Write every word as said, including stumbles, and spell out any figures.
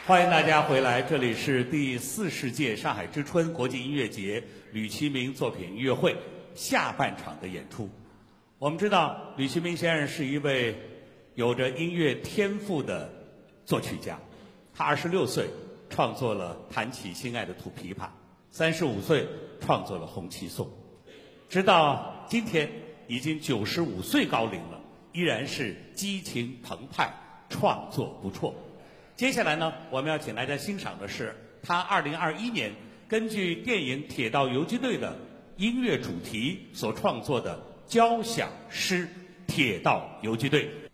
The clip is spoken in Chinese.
欢迎大家回来，这里是第四十届上海之春国际音乐节吕其明作品音乐会下半场的演出。我们知道吕其明先生是一位有着音乐天赋的作曲家，他二十六岁创作了《弹起心爱的土琵琶》，三十五岁创作了《红旗颂》，直到今天已经九十五岁高龄了，依然是激情澎湃，创作不辍。接下来呢，我们要请大家欣赏的是他二零二一年根据电影《铁道游击队》的音乐主题所创作的交响诗《铁道游击队》。